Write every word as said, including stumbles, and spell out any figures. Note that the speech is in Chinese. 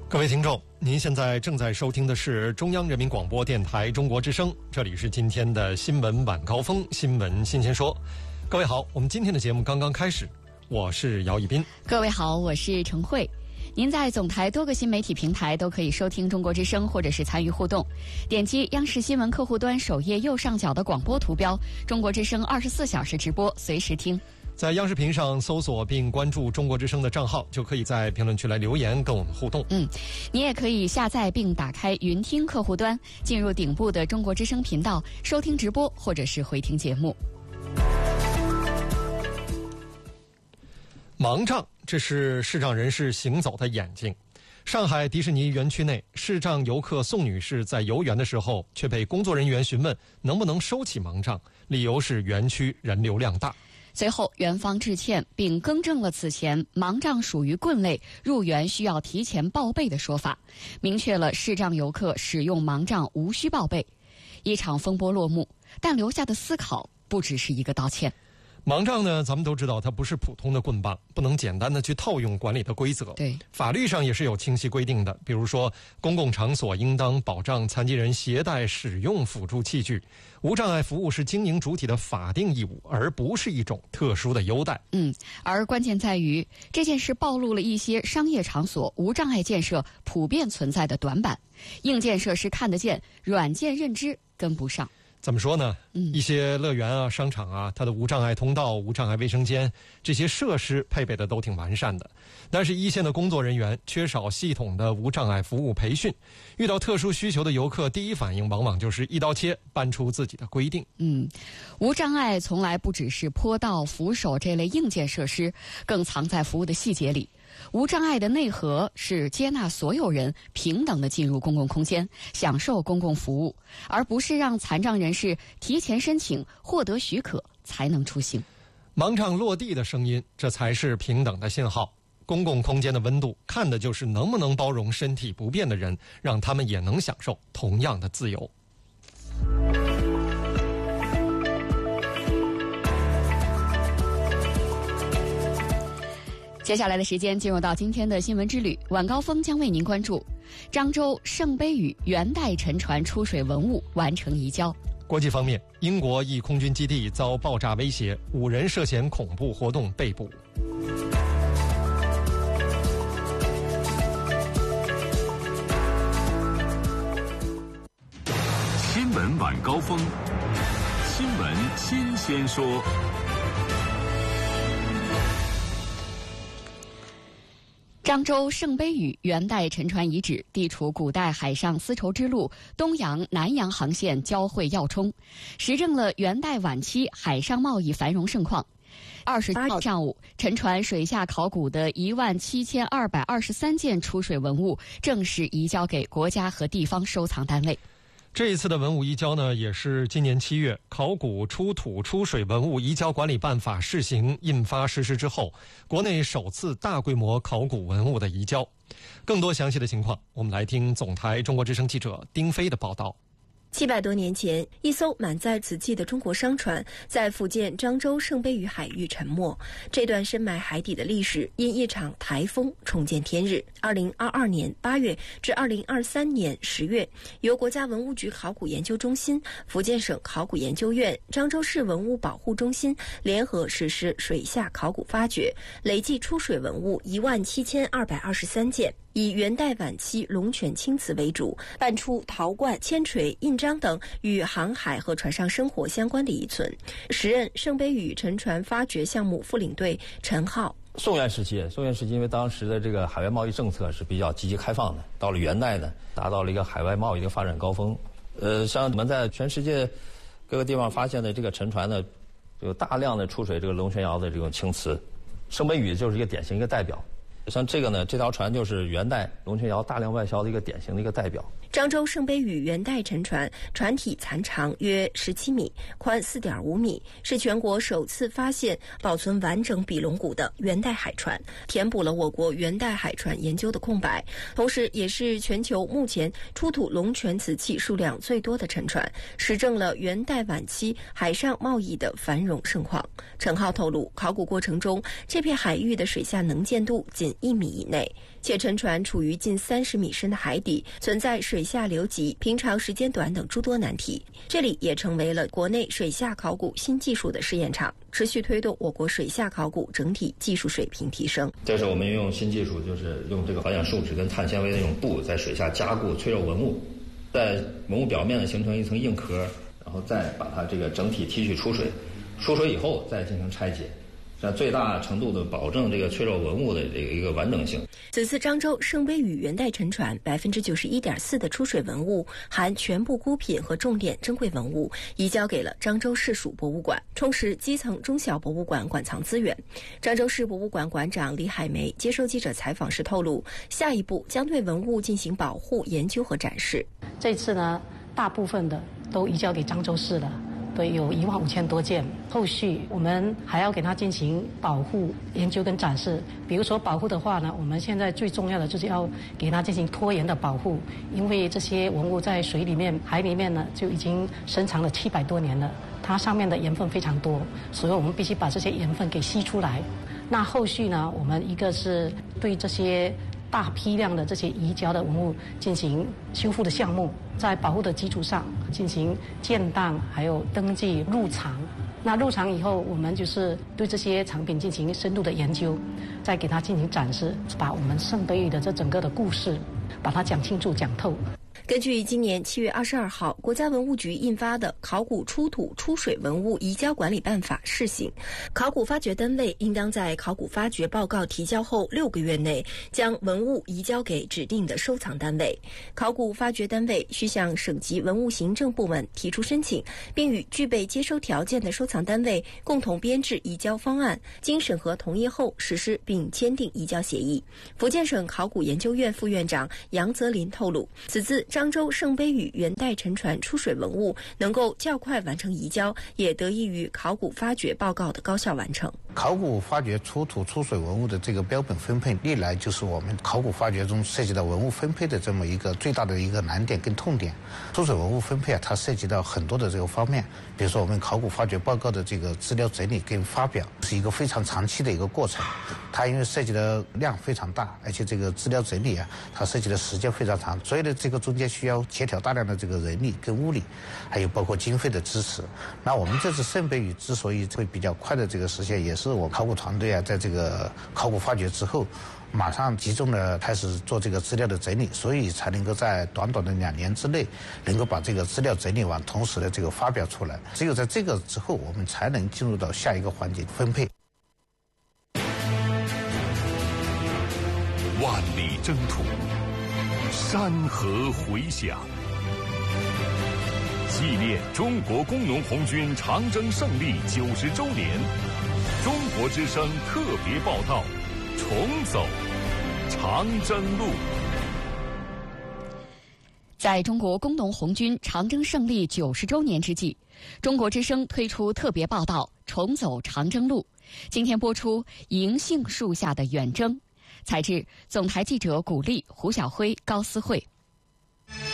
各位听众，您现在正在收听的是中央人民广播电台中国之声，这里是今天的新闻晚高峰，新闻新鲜说。各位好，我们今天的节目刚刚开始，我是姚一斌。 各位好，我是程慧。您在总台多个新媒体平台都可以收听中国之声，或者是参与互动。点击央视新闻客户端首页右上角的广播图标，中国之声二十四小时直播，随时听。 在央视频上搜索并关注中国之声的账号，就可以在评论区来留言跟我们互动。 嗯，你也可以下载并打开云听客户端，进入顶部的中国之声频道，收听直播或者是回听节目。 盲杖，这是视障人士行走的眼睛。上海迪士尼园区内，视障游客宋女士在游园的时候，却被工作人员询问能不能收起盲杖，理由是园区人流量大。 随后，园方致歉并更正了此前盲杖属于棍类，入园需要提前报备的说法，明确了视障游客使用盲杖无需报备。一场风波落幕，但留下的思考不只是一个道歉。 盲杖呢，咱们都知道它不是普通的棍棒，不能简单的去套用管理的规则。 对， 法律上也是有清晰规定的，比如说公共场所应当保障残疾人携带使用辅助器具，无障碍服务是经营主体的法定义务，而不是一种特殊的优待。 嗯，而关键在于这件事暴露了一些商业场所无障碍建设普遍存在的短板，硬件设施看得见，软件认知跟不上。 怎么说呢？ 嗯， 一些乐园啊、商场啊，它的无障碍通道、无障碍卫生间这些设施配备的都挺完善的，但是一线的工作人员缺少系统的无障碍服务培训，遇到特殊需求的游客，第一反应往往就是一刀切，搬出自己的规定。 嗯，无障碍从来不只是坡道、扶手这类硬件设施，更藏在服务的细节里。无障碍的内核是接纳所有人平等地进入公共空间，享受公共服务，而不是让残障人士提前申请获得许可才能出行。 盲杖落地的声音，这才是平等的信号。公共空间的温度，看的就是能不能包容身体不便的人，让他们也能享受同样的自由。 接下来的时间进入到今天的新闻之旅，晚高峰将为您关注漳州圣杯屿元代沉船出水文物完成移交。 国际方面，英国一空军基地遭爆炸威胁，五人涉嫌恐怖活动被捕。 新闻晚高峰，新闻新鲜说。 漳州圣杯屿元代沉船遗址地处古代海上丝绸之路东洋、南洋航线交汇要冲，实证了元代晚期海上贸易繁荣盛况。二十八号上午，沉船水下考古的一万七千二百二十三件出水文物正式移交给国家和地方收藏单位。 这一次的文物移交呢，也是今年七月考古出土出水文物移交管理办法试行印发实施之后，国内首次大规模考古文物的移交。更多详细的情况，我们来听总台中国之声记者丁飞的报道。 七百多年前，一艘满载瓷器的中国商船在福建漳州圣杯屿海域沉没。这段深埋海底的历史因一场台风重见天日。二零二二年八月至二零二三年十月，由国家文物局考古研究中心、福建省考古研究院、漳州市文物保护中心联合实施水下考古发掘，累计出水文物一万七千二百二十三件。以元代晚期龙泉青瓷为主，搬出陶罐、铅锤、印章等与航海和船上生活相关的遗存。时任圣杯屿沉船发掘项目副领队陈浩。 宋元时期，宋元时期因为当时的这个海外贸易政策是比较积极开放的，到了元代呢，达到了一个海外贸易的发展高峰。呃，像我们在全世界各个地方发现的这个沉船呢，有大量的出水这个龙泉窑的这种青瓷，圣杯屿就是一个典型一个代表。像这个呢，这条船就是元代龙泉窑大量外销的一个典型的一个代表。 漳州圣杯屿元代沉船，船体残长约十七米，宽四点五米，是全国首次发现保存完整比龙骨的元代海船，填补了我国元代海船研究的空白，同时也是全球目前出土龙泉瓷器数量最多的沉船，实证了元代晚期海上贸易的繁荣盛况。陈浩透露，考古过程中，这片海域的水下能见度仅一米以内，且沉船处于近三十米深的海底，存在水下流急、平常时间短等诸多难题。这里也成为了国内水下考古新技术的试验场，持续推动我国水下考古整体技术水平提升。 这是我们运用新技术，就是用这个保险树脂跟碳纤维的那种布，在水下加固脆弱文物，在文物表面呢形成一层硬壳，然后再把它这个整体提取出水，出水以后再进行拆解，这样最大程度的保证这个脆弱文物的这个一个完整性。 此次漳州圣杯屿元代沉船百分之九十一点四的出水文物含全部孤品和重点珍贵文物，移交给了漳州市属博物馆，充实基层中小博物馆馆藏资源。漳州市博物馆馆长李海梅接受记者采访时透露，下一步将对文物进行保护、研究和展示。 这次呢，大部分的都移交给漳州市了。对，有一万五千多件。后续我们还要给它进行保护、研究跟展示。比如说保护的话呢，我们现在最重要的就是要给它进行拖延的保护，因为这些文物在水里面、海里面呢就已经深藏了七百多年了，它上面的盐分非常多，所以我们必须把这些盐分给吸出来。那后续呢，我们一个是对这些大批量的这些移交的文物进行修复的项目，在保护的基础上进行建档，还有登记入藏。那入藏以后，我们就是对这些藏品进行深度的研究，再给它进行展示，把我们圣杯屿的这整个的故事，把它讲清楚、讲透。 根据今年七月二十二号国家文物局印发的《考古出土出水文物移交管理办法》试行，考古发掘单位应当在考古发掘报告提交后六个月内将文物移交给指定的收藏单位。考古发掘单位需向省级文物行政部门提出申请，并与具备接收条件的收藏单位共同编制移交方案，经审核同意后实施并签订移交协议。福建省考古研究院副院长杨泽林透露，此次漳州圣杯屿元代沉船出水文物能够较快完成移交，也得益于考古发掘报告的高效完成。 考古发掘出土出水文物的这个标本分配，历来就是我们考古发掘中涉及到文物分配的这么一个最大的一个难点跟痛点。出水文物分配啊，它涉及到很多的这个方面，比如说我们考古发掘报告的这个资料整理跟发表是一个非常长期的一个过程，它因为涉及的量非常大，而且这个资料整理啊，它涉及的时间非常长，所以呢，这个中间需要协调大量的这个人力跟物力，还有包括经费的支持。那我们这次圣杯屿之所以会比较快的这个实现，也是我考古团队啊，在这个考古发掘之后，马上集中的开始做这个资料的整理，所以才能够在短短的两年之内，能够把这个资料整理完，同时的这个发表出来。只有在这个之后，我们才能进入到下一个环节分配。 万里征途，山河回响。纪念中国工农红军长征胜利九十周年，中国之声特别报道：重走长征路。 在中国工农红军长征胜利九十周年之际，中国之声推出特别报道《重走长征路》。今天播出《银杏树下的远征》，采制总台记者古丽、胡晓辉、高思慧。